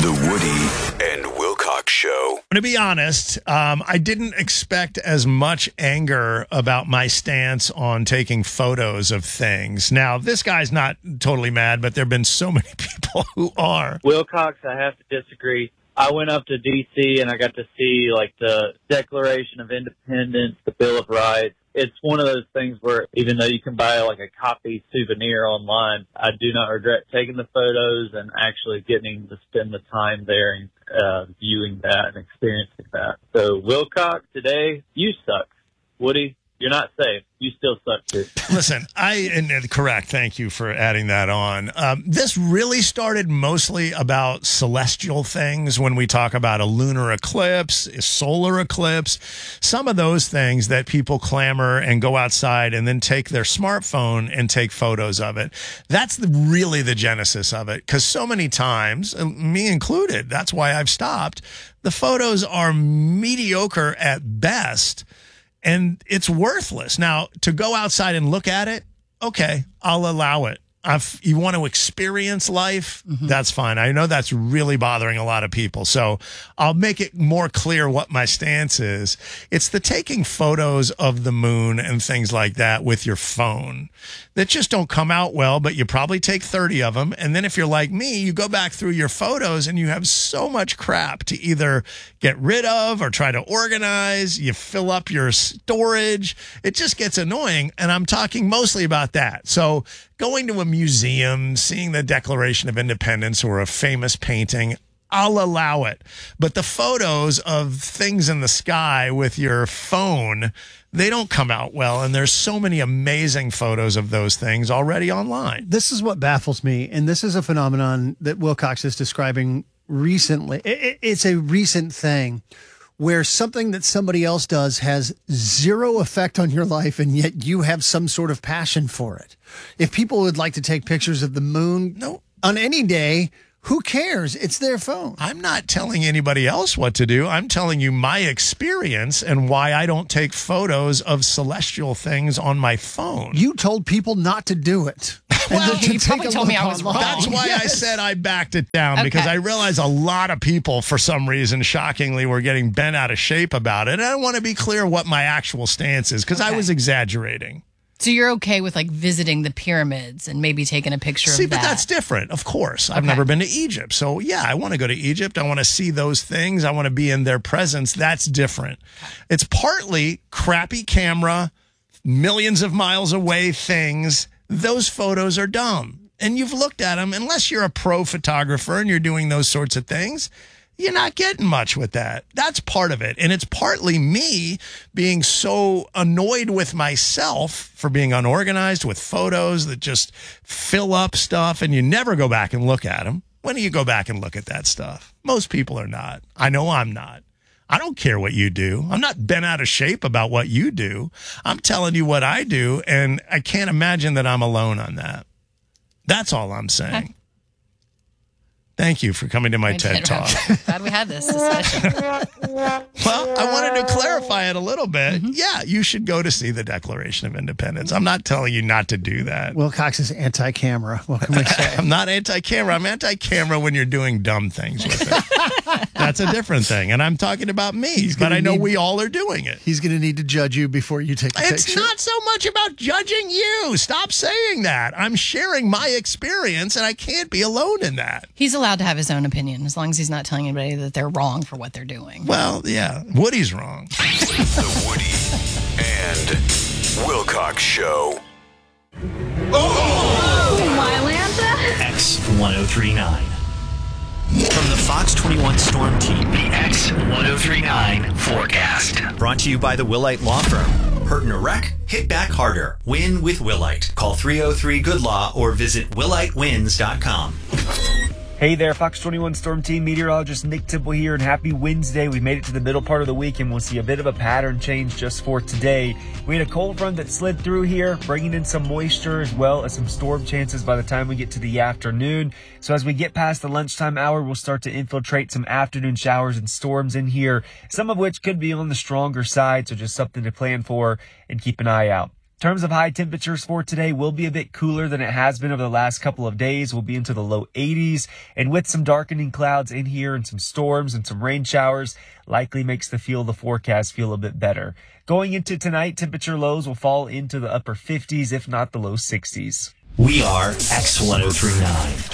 The Woody and Wilcox Show. To be honest, I didn't expect as much anger about my stance on taking photos of things. Now, this guy's not totally mad, but there have been so many people who are. Wilcox, I have to disagree. I went up to D.C. and I got to see like the Declaration of Independence, the Bill of Rights. It's one of those things where even though you can buy like a copy souvenir online, I do not regret taking the photos and actually getting to spend the time there and viewing that and experiencing that. So Wilcox, today, you suck. Woody, you're not safe. You still suck too. Listen, correct. Thank you for adding that on. This really started mostly about celestial things when we talk about a lunar eclipse, a solar eclipse, some of those things that people clamor and go outside and then take their smartphone and take photos of it. That's really the genesis of it. Because so many times, me included, that's why I've stopped, the photos are mediocre at best. And it's worthless. Now, to go outside and look at it, okay, I'll allow it. You want to experience life? That's fine. I know that's really bothering a lot of people. So I'll make it more clear what my stance is. It's the taking photos of the moon and things like that with your phone that just don't come out well, but you probably take 30 of them. And then if you're like me, you go back through your photos and you have so much crap to either get rid of or try to organize. You fill up your storage. It just gets annoying. And I'm talking mostly about that. So going to a museum, seeing the Declaration of Independence or a famous painting, I'll allow it. But the photos of things in the sky with your phone, they don't come out well. And there's so many amazing photos of those things already online. This is what baffles me. And this is a phenomenon that Wilcox is describing recently. It's a recent thing where something that somebody else does has zero effect on your life, and yet you have some sort of passion for it. If people would like to take pictures of the moon on any day, who cares? It's their phone. I'm not telling anybody else what to do. I'm telling you my experience and why I don't take photos of celestial things on my phone. You told people not to do it. Well, you probably told me I was wrong. That's why I said I backed it down, because I realized a lot of people, for some reason, shockingly, were getting bent out of shape about it. And I want to be clear what my actual stance is, because I was exaggerating. So you're okay with like visiting the pyramids and maybe taking a picture of that? See, but that's different, of course. I've never been to Egypt. So, yeah, I want to go to Egypt. I want to see those things. I want to be in their presence. That's different. It's partly crappy camera, millions of miles away things. Those photos are dumb. And you've looked at them. Unless you're a pro photographer and you're doing those sorts of things, you're not getting much with that. That's part of it. And it's partly me being so annoyed with myself for being unorganized with photos that just fill up stuff and you never go back and look at them. When do you go back and look at that stuff? Most people are not. I know I'm not. I don't care what you do. I'm not bent out of shape about what you do. I'm telling you what I do, and I can't imagine that I'm alone on that. That's all I'm saying. Okay. Thank you for coming to my TED Talk. Glad we had this discussion. Well, I wanted to clarify it a little bit. Yeah, you should go to see the Declaration of Independence. I'm not telling you not to do that. Wilcox is anti-camera. What can we say? I'm not anti-camera. I'm anti-camera when you're doing dumb things with it. That's a different thing. And I'm talking about me, but I know we all are doing it. He's going to need to judge you before you take the picture. It's not so much about judging you. Stop saying that. I'm sharing my experience, and I can't be alone in that. He's allowed to have his own opinion as long as he's not telling anybody that they're wrong for what they're doing. Well, yeah, Woody's wrong. The Woody and Wilcox Show. Mylanta? X1039. From the Fox 21 Storm Team, the X1039 forecast. Brought to you by the Willite Law Firm. Hurt in a wreck? Hit back harder. Win with Willite. Call 303-GOOD-LAW or visit willitewins.com. Hey there, Fox 21 Storm Team meteorologist Nick Temple here, and happy Wednesday. We made it to the middle part of the week, and we'll see a bit of a pattern change just for today. We had a cold front that slid through here, bringing in some moisture as well as some storm chances by the time we get to the afternoon. So as we get past the lunchtime hour, we'll start to infiltrate some afternoon showers and storms in here, some of which could be on the stronger side, so just something to plan for and keep an eye out. In terms of high temperatures for today, will be a bit cooler than it has been over the last couple of days. We'll be into the low 80s, and with some darkening clouds in here and some storms and some rain showers, likely makes the forecast feel a bit better. Going into tonight, temperature lows will fall into the upper 50s, if not the low 60s. We are X1039.